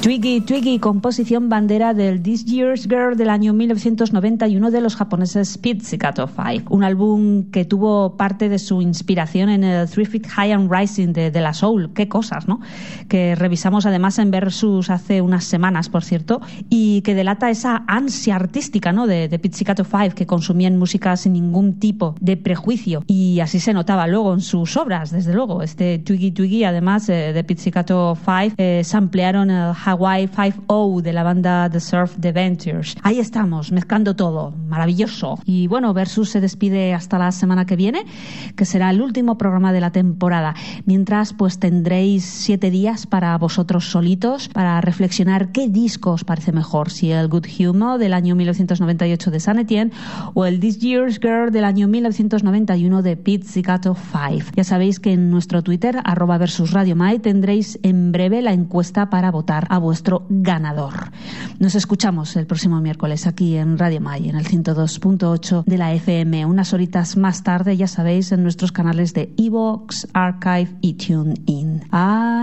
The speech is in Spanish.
Twiggy, composición bandera del This Year's Girl del año 1991 de los japoneses Pizzicato 5, un álbum que tuvo parte de su inspiración en el 3 Feet High and Rising de La Soul. Qué cosas, ¿no? Que revisamos además en Versus hace unas semanas, por cierto, y que delata esa ansia artística, ¿no? de Pizzicato 5, que consumían música sin ningún tipo de prejuicio, y así se notaba luego en sus obras, desde luego. Este Twiggy, además de Pizzicato 5, samplearon el Hawaii 5-0 de la banda The Surf The Ventures. Ahí estamos, mezclando todo, maravilloso. Y bueno, Versus se despide hasta la semana que viene, que será el último programa de la temporada. Mientras, pues tendréis 7 días para vosotros solitos, para reflexionar qué disco os parece mejor, si el Good Humor del año 1998 de Saint Etienne o el This Year's Girl del año 1991 de Pizzicato 5. Ya sabéis que en nuestro Twitter, @VersusRadioMai, tendréis en breve la encuesta para votar a vuestro ganador. Nos escuchamos el próximo miércoles aquí en Radio Mai, en el 102.8 de la FM, unas horitas más tarde, ya sabéis, en nuestros canales de iVoox, Archive y TuneIn.